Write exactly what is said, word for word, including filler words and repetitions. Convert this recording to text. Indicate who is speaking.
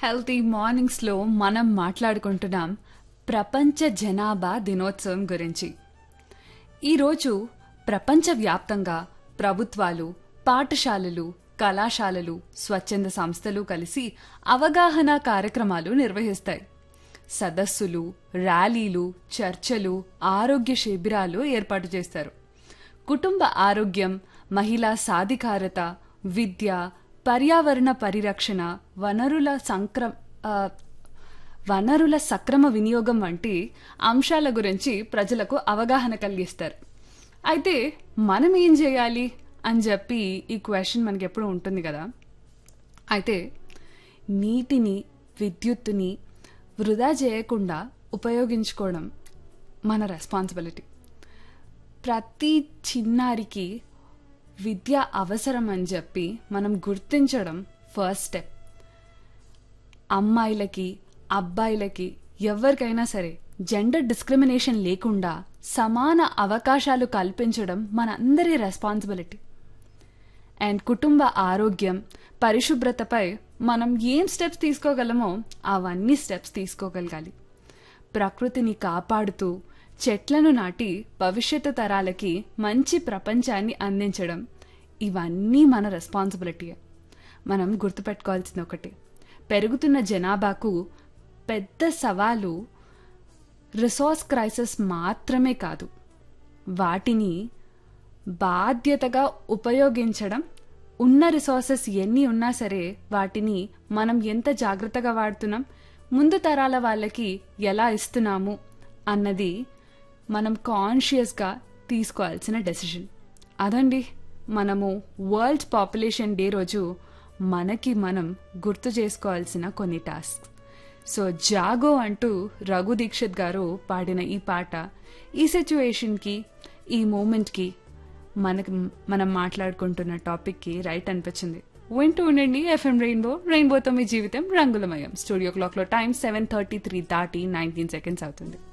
Speaker 1: Healthy మార్నింగ్స్లో మనం మాట్లాడుకుంటున్నాం ప్రపంచ జనాభా దినోత్సవం గురించి. ఈరోజు ప్రపంచవ్యాప్తంగా ప్రభుత్వాలు, పాఠశాలలు, కళాశాలలు, స్వచ్ఛంద సంస్థలు కలిసి అవగాహన కార్యక్రమాలు నిర్వహిస్తాయి. సదస్సులు, ర్యాలీలు, చర్చలు, ఆరోగ్య శిబిరాలు ఏర్పాటు చేస్తారు. కుటుంబ ఆరోగ్యం, మహిళా సాధికారత, విద్య, పర్యావరణ పరిరక్షణ, వనరుల సంక్ర ఆ, వనరుల సక్రమ వినియోగం వంటి అంశాల గురించి ప్రజలకు అవగాహన కలిగిస్తారు. అయితే మనం ఏం చేయాలి అని చెప్పి ఈ క్వశ్చన్ మనకి ఎప్పుడు ఉంటుంది కదా. అయితే నీటిని, విద్యుత్తుని వృధా చేయకుండా ఉపయోగించుకోవడం మన రెస్పాన్సిబిలిటీ. ప్రతి చిన్నారికి విద్య అవసరం అని చెప్పి మనం గుర్తించడం ఫస్ట్ స్టెప్. అమ్మాయిలకి, అబ్బాయిలకి, ఎవరికైనా సరే జెండర్ డిస్క్రిమినేషన్ లేకుండా సమాన అవకాశాలు కల్పించడం మనందరి రెస్పాన్సిబిలిటీ. అండ్ కుటుంబ ఆరోగ్యం, పరిశుభ్రతపై మనం ఏం స్టెప్స్ తీసుకోగలమో అవన్నీ స్టెప్స్ తీసుకోగలగాలి. ప్రకృతిని కాపాడుతూ చెట్లను నాటి భవిష్యత్తు తరాలకి మంచి ప్రపంచాన్ని అందించడం, ఇవన్నీ మన రెస్పాన్సిబిలిటీయే. మనం గుర్తుపెట్టుకోవాల్సిన ఒకటి, పెరుగుతున్న జనాభాకు పెద్ద సవాలు రిసోర్స్ క్రైసిస్ మాత్రమే కాదు, వాటిని బాధ్యతగా ఉపయోగించడం. ఉన్న రిసోర్సెస్ ఎన్ని ఉన్నా సరే వాటిని మనం ఎంత జాగ్రత్తగా వాడుతున్నాం, ముందు తరాల వాళ్ళకి ఎలా ఇస్తున్నాము అన్నది మనం కాన్షియస్గా తీసుకోవాల్సిన డెసిషన్. అదండి మనము వరల్డ్ పాపులేషన్ డే రోజు మనకి మనం గుర్తు చేసుకోవాల్సిన కొన్ని టాస్క్. సో జాగో అంటూ రఘు దీక్షిత్ గారు పాడిన ఈ పాట ఈ సిచ్యువేషన్కి, ఈ మూమెంట్కి, మనకి మనం మాట్లాడుకుంటున్న టాపిక్కి రైట్ అనిపించింది. వింటూ ఉండండి ఎఫ్ఎం రెయిన్బో. రెయిన్బోతో మీ జీవితం రంగులమయం. స్టూడియో క్లాక్లో టైం సెవెన్ థర్టీ త్రీ దాటి నైన్టీన్ సెకండ్స్ అవుతుంది.